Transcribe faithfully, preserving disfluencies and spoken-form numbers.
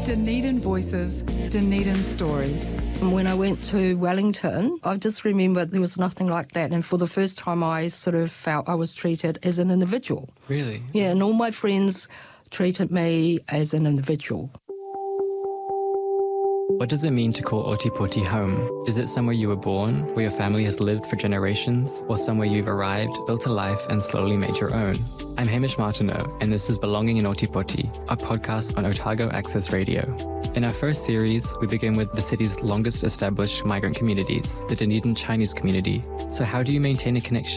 Dunedin Voices, Dunedin Stories. When I went to Wellington, I just remember there was nothing like that. And for the first time, I sort of felt I was treated as an individual. Really? Yeah, and all my friends treated me as an individual. What does it mean to call Otipoti home? Is it somewhere you were born, where your family has lived for generations, or somewhere you've arrived, built a life, and slowly made your own? I'm Hamish Martineau, and this is Belonging in Otipoti, a podcast on Otago Access Radio. In our first series, we begin with the city's longest established migrant communities, the Dunedin Chinese community. So how do you maintain a connection